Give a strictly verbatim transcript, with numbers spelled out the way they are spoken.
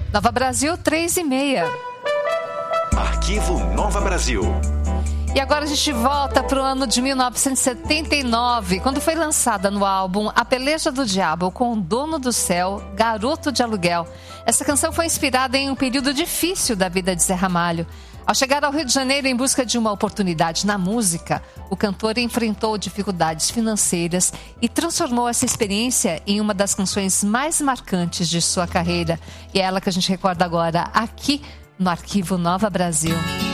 Nova Brasil, três e meia. Arquivo Nova Brasil. E agora a gente volta para o ano de mil novecentos e setenta e nove, quando foi lançada no álbum A Peleja do Diabo com o Dono do Céu, Garoto de Aluguel. Essa canção foi inspirada em um período difícil da vida de Zé Ramalho. Ao chegar ao Rio de Janeiro em busca de uma oportunidade na música, o cantor enfrentou dificuldades financeiras e transformou essa experiência em uma das canções mais marcantes de sua carreira. E é ela que a gente recorda agora aqui no Arquivo Nova Brasil.